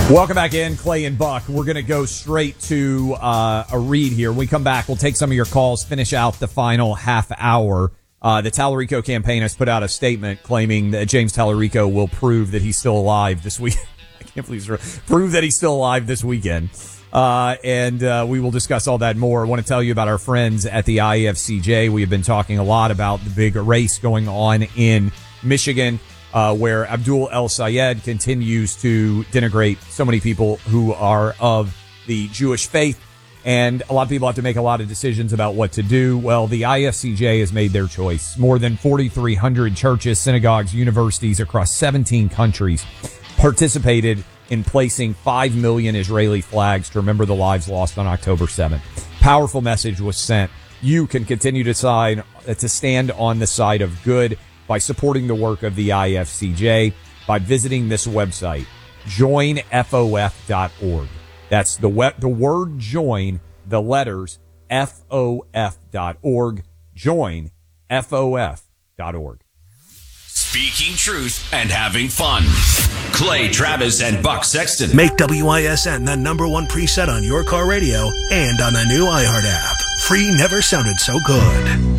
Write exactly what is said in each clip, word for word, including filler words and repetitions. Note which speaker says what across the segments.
Speaker 1: Welcome back in, Clay and Buck. We're going to go straight to uh, a read here. When we come back, we'll take some of your calls, finish out the final half hour. Uh, the Tallarico campaign has put out a statement claiming that James Tallarico will prove that he's still alive this week. I can't believe it's prove that he's still alive this weekend. Uh, and uh, we will discuss all that more. I want to tell you about our friends at the I F C J. We have been talking a lot about the big race going on in Michigan, uh, where Abdul El Sayed continues to denigrate so many people who are of the Jewish faith. And a lot of people have to make a lot of decisions about what to do. Well, the I F C J has made their choice. More than forty-three hundred churches, synagogues, universities across seventeen countries participated in placing five million Israeli flags to remember the lives lost on October seventh. Powerful message was sent. You can continue to sign, to stand on the side of good by supporting the work of the I F C J by visiting this website, join F O F dot org. That's the web, the word join, the letters F O F dot org. Join F O F dot org.
Speaker 2: Speaking truth and having fun. Clay Travis and Buck Sexton.
Speaker 3: Make W I S N the number one preset on your car radio and on the new iHeart app. Free never sounded so good.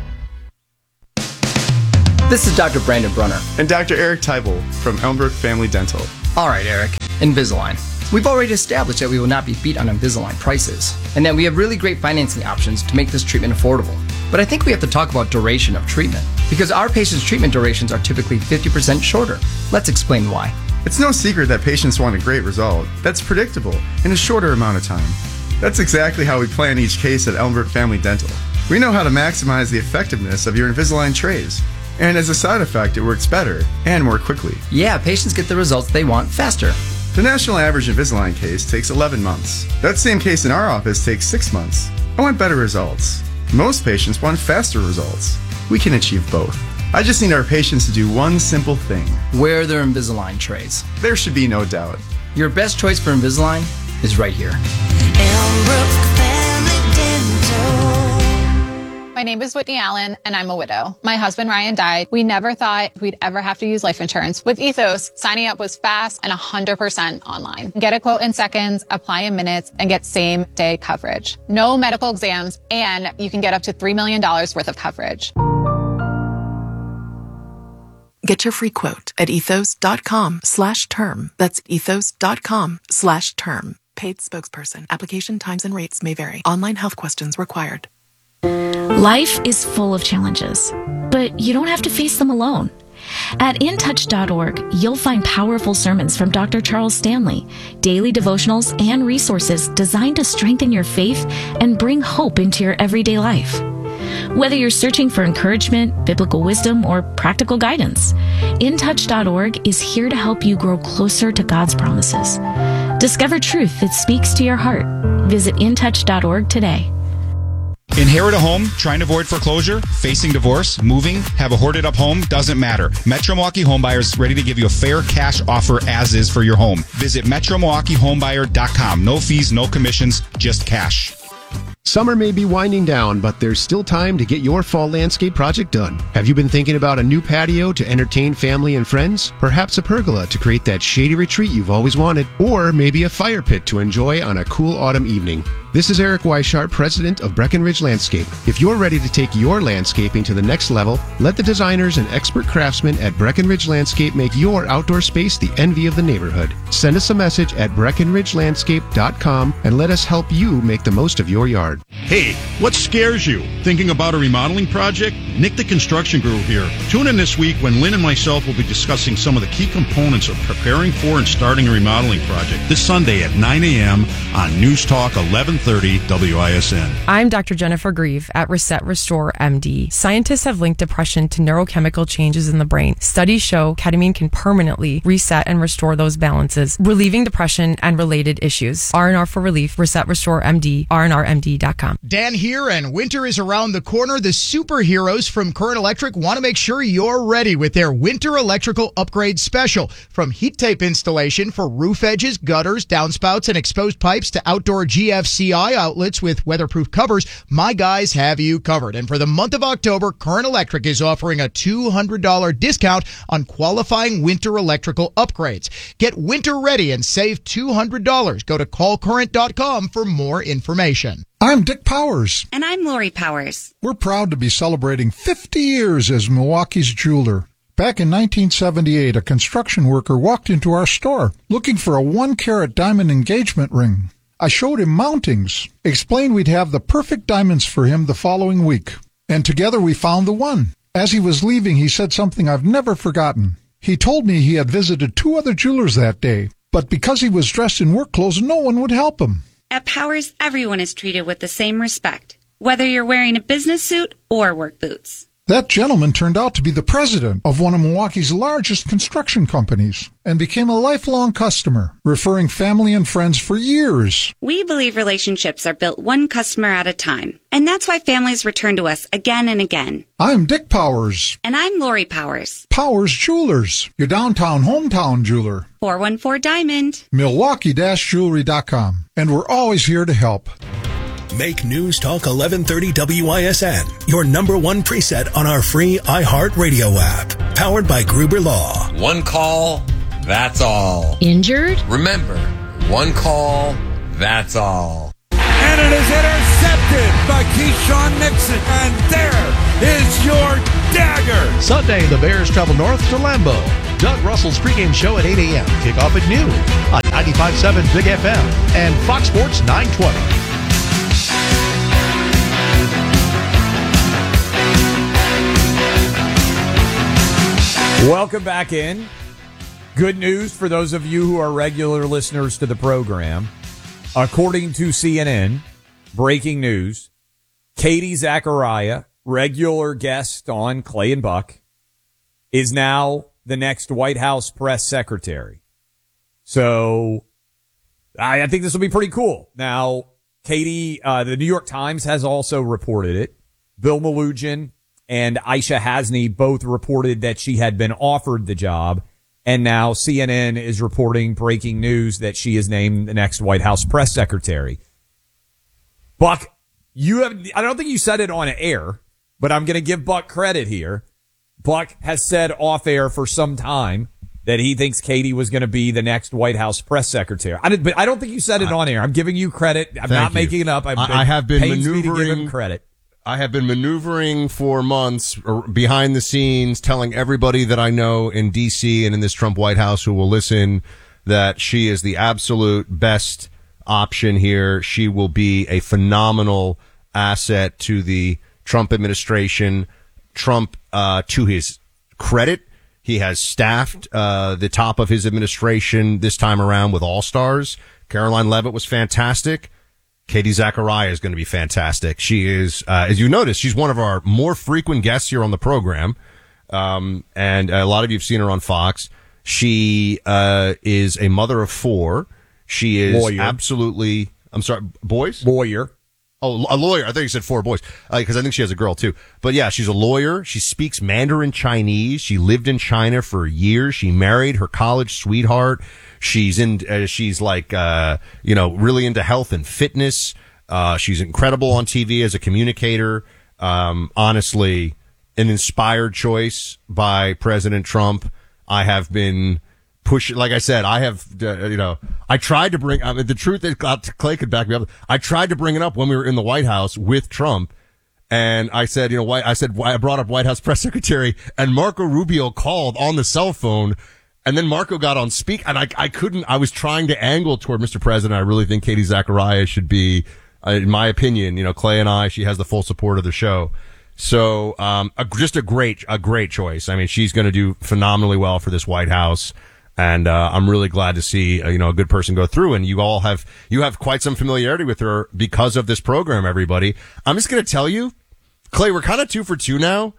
Speaker 4: This is Doctor Brandon Brunner.
Speaker 5: And Doctor Eric Teibel from Elmbrook Family Dental.
Speaker 4: All right, Eric. Invisalign. We've already established that we will not be beat on Invisalign prices, and that we have really great financing options to make this treatment affordable. But I think we have to talk about duration of treatment, because our patients' treatment durations are typically fifty percent shorter. Let's explain why.
Speaker 5: It's no secret that patients want a great result that's predictable in a shorter amount of time. That's exactly how we plan each case at Elmbrook Family Dental. We know how to maximize the effectiveness of your Invisalign trays. And as a side effect, it works better and more quickly.
Speaker 4: Yeah, patients get the results they want faster.
Speaker 5: The national average Invisalign case takes eleven months. That same case in our office takes six months. I want better results. Most patients want faster results. We can achieve both. I just need our patients to do one simple thing.
Speaker 4: Wear their Invisalign trays.
Speaker 5: There should be no doubt.
Speaker 4: Your best choice for Invisalign is right here.
Speaker 6: Elmbrook Family Dental.
Speaker 7: My name is Whitney Allen, and I'm a widow. My husband, Ryan, died. We never thought we'd ever have to use life insurance. With Ethos, signing up was fast and one hundred percent online. Get a quote in seconds, apply in minutes, and get same-day coverage. No medical exams, and you can get up to three million dollars worth of coverage.
Speaker 8: Get your free quote at ethos.com slash term. That's ethos.com slash term. Paid spokesperson. Application times and rates may vary. Online health questions required.
Speaker 9: Life is full of challenges, but you don't have to face them alone. At in touch dot org, you'll find powerful sermons from Doctor Charles Stanley, daily devotionals, and resources designed to strengthen your faith and bring hope into your everyday life. Whether you're searching for encouragement, biblical wisdom, or practical guidance, in touch dot org is here to help you grow closer to God's promises. Discover truth that speaks to your heart. Visit in touch dot org today.
Speaker 10: Inherit a home, trying to avoid foreclosure, facing divorce, moving, have a hoarded up home, doesn't matter. Metro Milwaukee Homebuyer is ready to give you a fair cash offer as is for your home. Visit metro milwaukee homebuyer dot com. No fees, no commissions, just cash.
Speaker 11: Summer may be winding down, but there's still time to get your fall landscape project done. Have you been thinking about a new patio to entertain family and friends? Perhaps a pergola to create that shady retreat you've always wanted? Or maybe a fire pit to enjoy on a cool autumn evening? This is Eric Weishart, president of Breckenridge Landscape. If you're ready to take your landscaping to the next level, let the designers and expert craftsmen at Breckenridge Landscape make your outdoor space the envy of the neighborhood. Send us a message at breckenridge landscape dot com and let us help you make the most of your yard.
Speaker 12: Hey, what scares you? Thinking about a remodeling project? Nick the Construction Guru here. Tune in this week when Lynn and myself will be discussing some of the key components of preparing for and starting a remodeling project this Sunday at nine a.m. on News Talk eleven thirty W I S N.
Speaker 13: I'm Doctor Jennifer Grieve at Reset Restore M D. Scientists have linked depression to neurochemical changes in the brain. Studies show ketamine can permanently reset and restore those balances, relieving depression and related issues. R and R for Relief, Reset Restore M D, R and R M D dot com.
Speaker 14: Dan here, and winter is around the corner. The superheroes from Current Electric want to make sure you're ready with their winter electrical upgrade special. From heat tape installation for roof edges, gutters, downspouts, and exposed pipes to outdoor G F C E I outlets with weatherproof covers, my guys have you covered. And for the month of October, Current Electric is offering a two hundred dollars discount on qualifying winter electrical upgrades. Get winter ready and save two hundred dollars. Go to call current dot com for more information.
Speaker 15: I'm Dick Powers.
Speaker 16: And I'm Lori Powers.
Speaker 15: We're proud to be celebrating fifty years as Milwaukee's jeweler. Back in nineteen seventy-eight, a construction worker walked into our store looking for a one-carat diamond engagement ring. I showed him mountings, explained we'd have the perfect diamonds for him the following week, and together we found the one. As he was leaving, he said something I've never forgotten. He told me he had visited two other jewelers that day, but because he was dressed in work clothes, no one would help him.
Speaker 16: At Powers, everyone is treated with the same respect, whether you're wearing a business suit or work boots.
Speaker 15: That gentleman turned out to be the president of one of Milwaukee's largest construction companies and became a lifelong customer, referring family and friends for years.
Speaker 16: We believe relationships are built one customer at a time, and that's why families return to us again and again.
Speaker 15: I'm Dick Powers.
Speaker 16: And I'm Lori Powers.
Speaker 15: Powers Jewelers, your downtown hometown jeweler.
Speaker 16: four one four Diamond.
Speaker 15: Milwaukee Jewelry dot com. And we're always here to help.
Speaker 3: Make News Talk eleven thirty W I S N your number one preset on our free iHeartRadio app. Powered by Gruber Law.
Speaker 17: One call, that's all.
Speaker 9: Injured?
Speaker 17: Remember, one call, that's all.
Speaker 18: And it is intercepted by Keyshawn Nixon. And there is your dagger.
Speaker 19: Sunday, the Bears travel north to Lambeau. Doug Russell's pregame show at eight a.m. Kickoff at noon on ninety-five point seven Big F M and Fox Sports nine twenty.
Speaker 1: Welcome back in. Good news for those of you who are regular listeners to the program. According to C N N, breaking news, Katie Zachariah, regular guest on Clay and Buck, is now the next White House press secretary. So I, I think this will be pretty cool. Now, Katie, uh, the New York Times has also reported it. Bill Malugin and Aisha Hasni both reported that she had been offered the job. And now C N N is reporting breaking news that she is named the next White House press secretary. Buck, you have, I don't think you said it on air, but I'm going to give Buck credit here. Buck has said off air for some time that he thinks Katie was going to be the next White House press secretary. I did, but I don't think you said it on air. I'm giving you credit. I'm not
Speaker 20: you.
Speaker 1: making it up. I'm,
Speaker 20: I, I have been
Speaker 1: pains me to give
Speaker 20: maneuvering
Speaker 1: him credit.
Speaker 20: I have been maneuvering for months behind the scenes, telling everybody that I know in D C and in this Trump White House who will listen that she is the absolute best option here. She will be a phenomenal asset to the Trump administration. Trump, uh, to his credit, he has staffed uh, the top of his administration this time around with all-stars. Caroline Leavitt was fantastic. Katie Zachariah is going to be fantastic. She is, uh, as you notice, she's one of our more frequent guests here on the program. Um, and a lot of you have seen her on Fox. She, uh, is a mother of four. She is
Speaker 1: Lawyer.
Speaker 20: absolutely, I'm sorry, boys?
Speaker 1: Lawyer.
Speaker 20: Oh, a lawyer. I thought you said four boys, because uh, I think she has a girl too. But yeah, she's a lawyer. She speaks Mandarin Chinese. She lived in China for years. She married her college sweetheart. She's in, uh, she's like, uh, you know, really into health and fitness. Uh, she's incredible on T V as a communicator. Um, honestly, an inspired choice by President Trump. I have been pushing, like I said, I have, uh, you know, I tried to bring, I mean, the truth is, Clay could back me up. I tried to bring it up when we were in the White House with Trump. And I said, you know, I said, I brought up White House press secretary, and Marco Rubio called on the cell phone. And then Marco got on speak, and I, I couldn't, I was trying to angle toward Mister President. I really think Katie Zachariah should be, uh, in my opinion, you know, Clay and I, she has the full support of the show. So, um, a, just a great, a great choice. I mean, she's going to do phenomenally well for this White House. And, uh, I'm really glad to see, uh, you know, a good person go through. And you all have, you have quite some familiarity with her because of this program, everybody. I'm just going to tell you, Clay, we're kind of two for two now.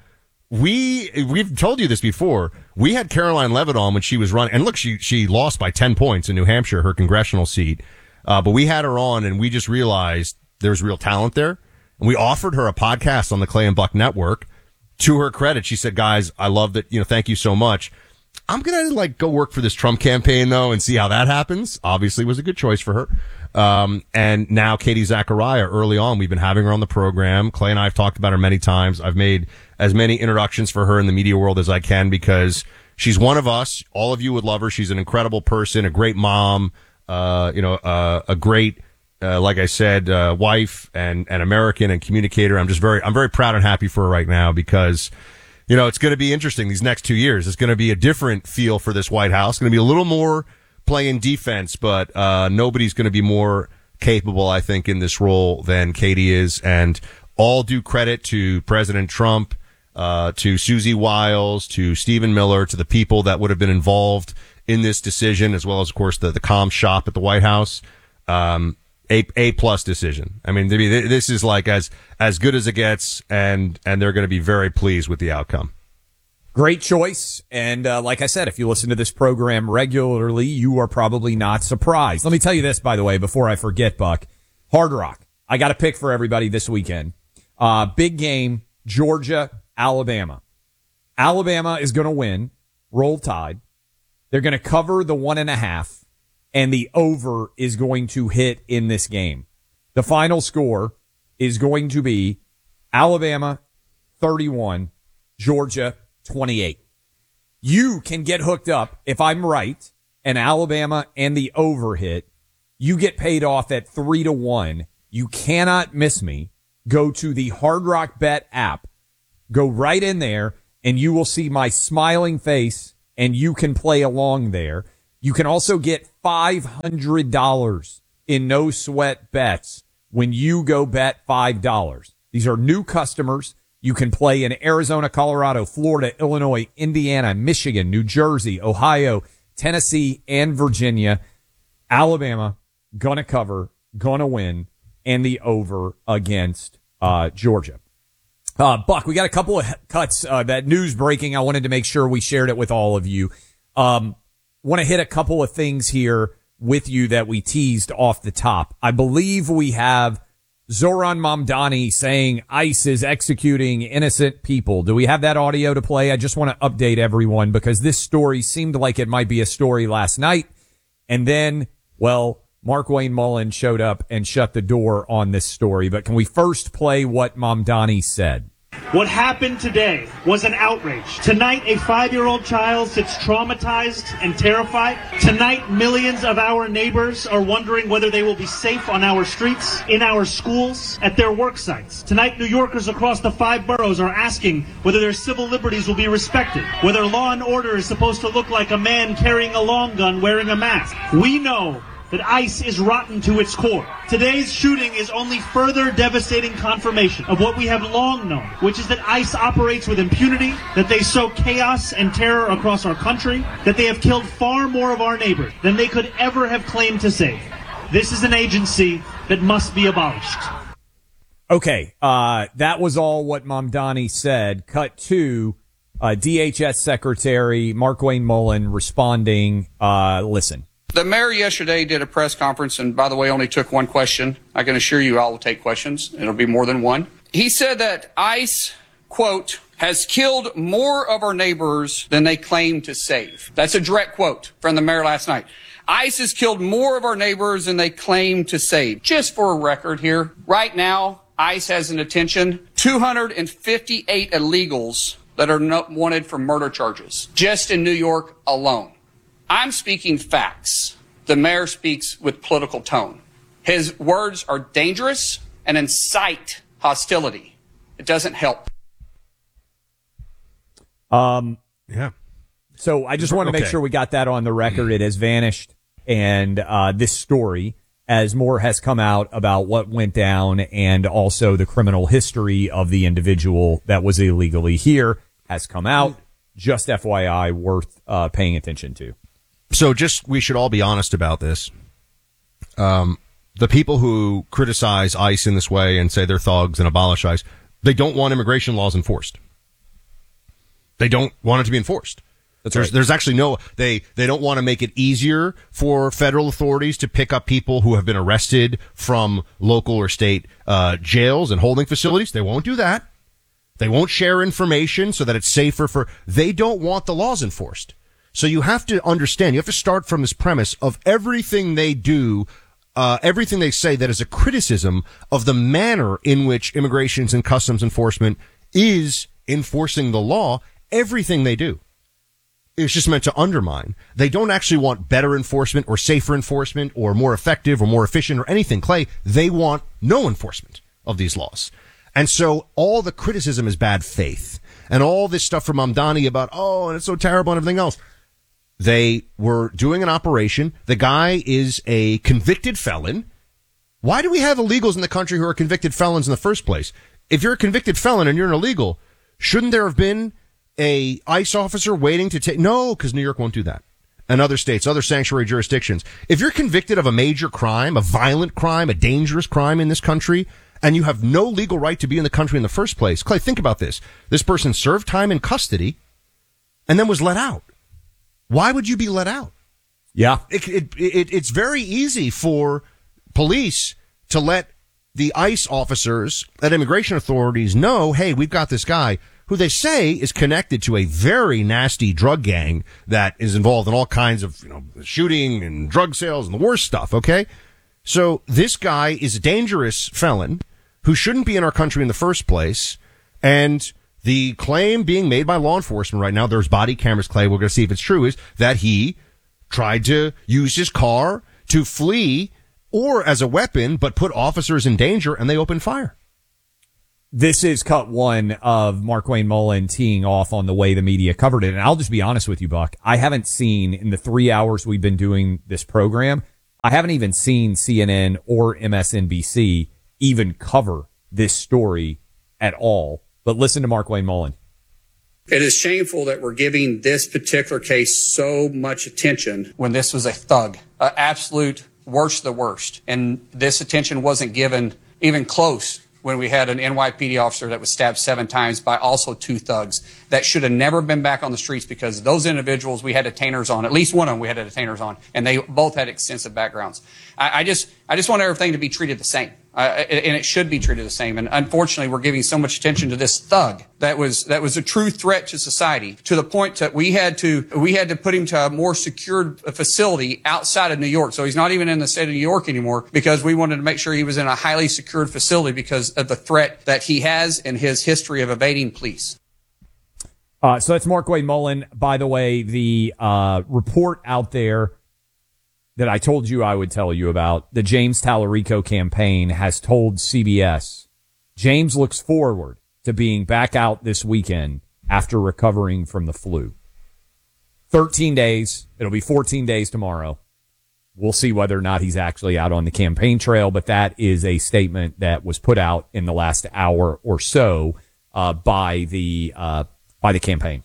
Speaker 20: We, we've told you this before. We had Caroline Leavitt on when she was running, and look, she, she lost by ten points in New Hampshire, her congressional seat. Uh, but we had her on, and we just realized there's real talent there. And we offered her a podcast on the Clay and Buck Network. To her credit, she said, guys, I love that, you know, thank you so much. I'm going to like go work for this Trump campaign though and see how that happens. Obviously was a good choice for her. Um, and now Katie Zachariah, early on, we've been having her on the program. Clay and I have talked about her many times. I've made as many introductions for her in the media world as I can because she's one of us. All of you would love her. She's an incredible person, a great mom, uh, you know, uh, a great, uh, like I said, uh, wife and, and American and communicator. I'm just very, I'm very proud and happy for her right now because, you know, it's going to be interesting these next two years. It's going to be a different feel for this White House. It's going to be a little more playing defense, but uh nobody's going to be more capable, I think, in this role than Katie is. And all due credit to President Trump, uh to Susie Wiles, to Stephen Miller, to the people that would have been involved in this decision, as well as, of course, the the comm shop at the White House. Um, a a plus decision. I mean, this is like as as good as it gets, and and they're going to be very pleased with the outcome.
Speaker 1: Great choice. And uh, like I said, if you listen to this program regularly, you are probably not surprised. Let me tell you this, by the way, before I forget, Buck. Hard Rock. I got a pick for everybody this weekend. Uh, big game, Georgia, Alabama. Alabama is going to win. Roll Tide. They're going to cover the one and a half, and the over is going to hit in this game. The final score is going to be Alabama thirty-one, Georgia twenty-eight. You can get hooked up if I'm right and Alabama and the over hit. You get paid off at three to one. You cannot miss me. Go to the Hard Rock Bet app. Go right in there and you will see my smiling face and you can play along there. You can also get five hundred dollars in no sweat bets when you go bet five dollars. These are new customers. You can play in Arizona, Colorado, Florida, Illinois, Indiana, Michigan, New Jersey, Ohio, Tennessee, and Virginia. Alabama, gonna cover, gonna win, and the over against uh Georgia. Uh Buck, we got a couple of cuts. Uh, that news breaking, I wanted to make sure we shared it with all of you. Um, want to hit a couple of things here with you that we teased off the top. I believe we have Zoran Mamdani saying ICE is executing innocent people. Do we have that audio to play? I just want to update everyone because this story seemed like it might be a story last night. And then, well, Markwayne Mullin showed up and shut the door on this story. But can we first play what Mamdani said?
Speaker 21: What happened today was an outrage. Tonight, a five-year-old child sits traumatized and terrified. Tonight, millions of our neighbors are wondering whether they will be safe on our streets, in our schools, at their work sites. Tonight, New Yorkers across the five boroughs are asking whether their civil liberties will be respected, whether law and order is supposed to look like a man carrying a long gun wearing a mask. We know that ICE is rotten to its core. Today's shooting is only further devastating confirmation of what we have long known, which is that ICE operates with impunity, that they sow chaos and terror across our country, that they have killed far more of our neighbors than they could ever have claimed to save. This is an agency that must be abolished.
Speaker 1: Okay, uh, that was all what Mamdani said. Cut to uh, D H S Secretary Markwayne Mullin responding, uh, listen.
Speaker 22: The mayor yesterday did a press conference, and by the way, only took one question. I can assure you I will take questions. It'll be more than one. He said that ICE, quote, has killed more of our neighbors than they claim to save. That's a direct quote from the mayor last night. ICE has killed more of our neighbors than they claim to save. Just for a record here, right now, ICE has in detention two hundred fifty-eight illegals that are not wanted for murder charges, just in New York alone. I'm speaking facts. The mayor speaks with political tone. His words are dangerous and incite hostility. It doesn't help.
Speaker 1: Um,
Speaker 20: yeah.
Speaker 1: So I just want to make
Speaker 20: Okay.
Speaker 1: sure we got that on the record. It has vanished. And uh, this story, as more has come out about what went down and also the criminal history of the individual that was illegally here, has come out. Just F Y I, worth uh, paying attention to.
Speaker 20: So just, we should all be honest about this. Um, the people who criticize ICE in this way and say they're thugs and abolish ICE, they don't want immigration laws enforced. They don't want it to be enforced.
Speaker 1: That's
Speaker 20: there's,
Speaker 1: right.
Speaker 20: there's actually no, they, they don't want to make it easier for federal authorities to pick up people who have been arrested from local or state, uh, jails and holding facilities. They won't do that. They won't share information so that it's safer for, they don't want the laws enforced. So you have to understand, you have to start from this premise of everything they do, uh, everything they say that is a criticism of the manner in which Immigration and Customs Enforcement is enforcing the law. Everything they do is just meant to undermine. They don't actually want better enforcement or safer enforcement or more effective or more efficient or anything, Clay. They want no enforcement of these laws. And so all the criticism is bad faith. And all this stuff from Mamdani about, oh, and it's so terrible and everything else. They were doing an operation. The guy is a convicted felon. Why do we have illegals in the country who are convicted felons in the first place? If you're a convicted felon and you're an illegal, shouldn't there have been a ICE officer waiting to take? No, because New York won't do that. And other states, other sanctuary jurisdictions. If you're convicted of a major crime, a violent crime, a dangerous crime in this country, and you have no legal right to be in the country in the first place, Clay, think about this. This person served time in custody and then was let out. Why would you be let out?
Speaker 1: Yeah.
Speaker 20: It, it, it, it's very easy for police to let the ICE officers at immigration authorities know, hey, we've got this guy who they say is connected to a very nasty drug gang that is involved in all kinds of, you know, shooting and drug sales and the worst stuff, okay? So this guy is a dangerous felon who shouldn't be in our country in the first place, and the claim being made by law enforcement right now, there's body cameras, Clay, we're going to see if it's true, is that he tried to use his car to flee or as a weapon, but put officers in danger, and they opened fire.
Speaker 1: This is cut one of Markwayne Mullin teeing off on the way the media covered it. And I'll just be honest with you, Buck. I haven't seen, in the three hours we've been doing this program, I haven't even seen C N N or M S N B C even cover this story at all. But listen to Markwayne Mullin.
Speaker 22: It is shameful that we're giving this particular case so much attention when this was a thug, an absolute worst of the worst. And this attention wasn't given even close when we had an N Y P D officer that was stabbed seven times by also two thugs that should have never been back on the streets, because those individuals we had detainers on, at least one of them we had detainers on, and they both had extensive backgrounds. I, I just I just want everything to be treated the same. Uh, and it should be treated the same. And unfortunately, we're giving so much attention to this thug that was that was a true threat to society, to the point that we had to we had to put him to a more secured facility outside of New York. So he's not even in the state of New York anymore, because we wanted to make sure he was in a highly secured facility because of the threat that he has and his history of evading police.
Speaker 1: Uh, so that's Markwayne Mullin. By the way, the uh, report out there that I told you I would tell you about, the James Tallarico campaign has told C B S, James looks forward to being back out this weekend after recovering from the flu. thirteen days. It'll be fourteen days tomorrow. We'll see whether or not he's actually out on the campaign trail, but that is a statement that was put out in the last hour or so uh, by the uh, by the campaign.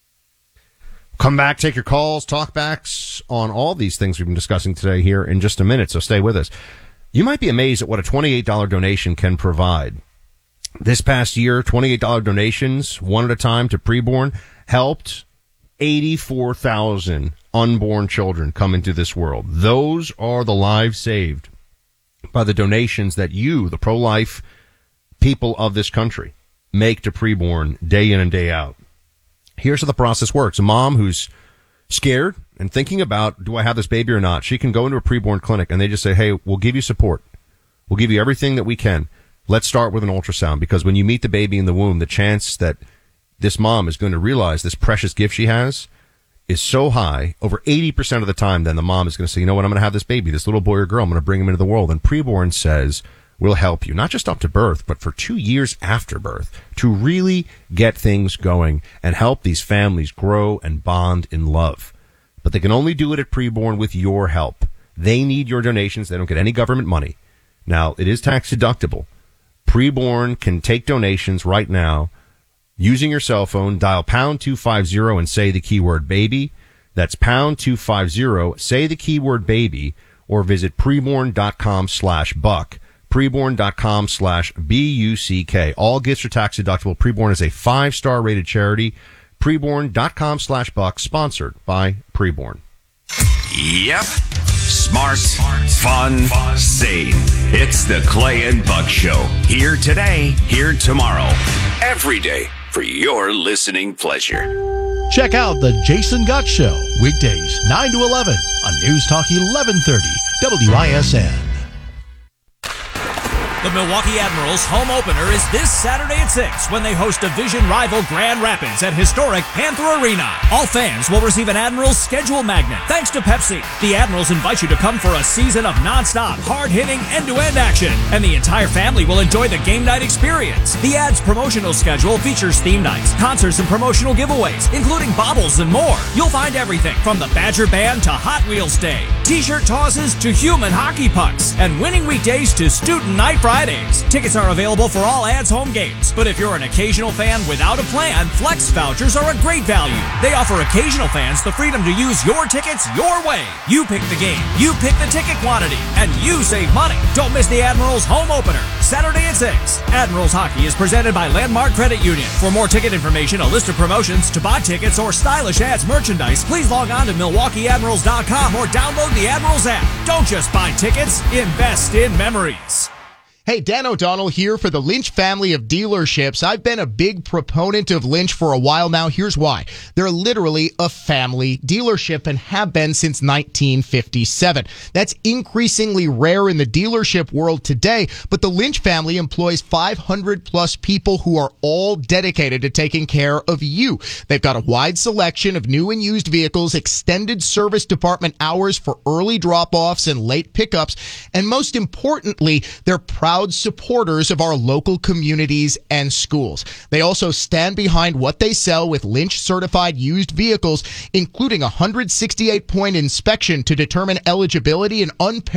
Speaker 20: Come back, take your calls, talkbacks on all these things we've been discussing today here in just a minute, so stay with us. You might be amazed at what a twenty-eight dollars donation can provide. This past year, twenty-eight dollars donations, one at a time to preborn, helped eighty-four thousand unborn children come into this world. Those are the lives saved by the donations that you, the pro-life people of this country, make to preborn day in and day out. Here's how the process works. A mom who's scared and thinking about, do I have this baby or not? She can go into a preborn clinic and they just say, hey, we'll give you support. We'll give you everything that we can. Let's start with an ultrasound, because when you meet the baby in the womb, the chance that this mom is going to realize this precious gift she has is so high, over eighty percent of the time, then the mom is going to say, you know what, I'm going to have this baby, this little boy or girl, I'm going to bring him into the world. And preborn says, we'll help you, not just up to birth, but for two years after birth, to really get things going and help these families grow and bond in love. But they can only do it at preborn with your help. They need your donations. They don't get any government money. Now, it is tax deductible. Preborn can take donations right now using your cell phone. Dial pound two fifty and say the keyword baby. That's pound two fifty, say the keyword baby, or visit preborn.com slash buck. Preborn.com slash B-U-C-K. All gifts are tax deductible. Preborn is a five-star rated charity. Preborn.com slash buck, sponsored by Preborn.
Speaker 2: Yep. Smart, fun, sane. It's the Clay and Buck Show. Here today, here tomorrow. Every day for your listening pleasure.
Speaker 19: Check out The Jason Gott Show, weekdays nine to eleven on News Talk eleven thirty W I S N.
Speaker 4: The Milwaukee Admirals home opener is this Saturday at six when they host division rival Grand Rapids at historic Panther Arena. All fans will receive an Admirals schedule magnet thanks to Pepsi. The Admirals invite you to come for a season of nonstop, hard-hitting, end-to-end action, and the entire family will enjoy the game night experience. The Ad's promotional schedule features theme nights, concerts, and promotional giveaways, including baubles and more. You'll find everything from the Badger Band to Hot Wheels Day, t-shirt tosses to human hockey pucks, and winning weekdays to student night Fridays. Tickets are available for all Ads home games, but if you're an occasional fan without a plan, Flex vouchers are a great value. They offer occasional fans the freedom to use your tickets your way. You pick the game, you pick the ticket quantity, and you save money. Don't miss the Admirals home opener, Saturday at six. Admirals Hockey is presented by Landmark Credit Union. For more ticket information, a list of promotions, to buy tickets, or stylish Ads merchandise, please log on to Milwaukee Admirals dot com or download the Admirals app. Don't just buy tickets, invest in memories.
Speaker 14: Hey, Dan O'Donnell here for the Lynch family of dealerships. I've been a big proponent of Lynch for a while now. Here's why. They're literally a family dealership and have been since nineteen fifty-seven. That's increasingly rare in the dealership world today, but the Lynch family employs five hundred plus people who are all dedicated to taking care of you. They've got a wide selection of new and used vehicles, extended service department hours for early drop-offs and late pickups, and most importantly, they're proud supporters of our local communities and schools. They also stand behind what they sell with Lynch certified used vehicles, including a one hundred sixty-eight point inspection to determine eligibility and unpaired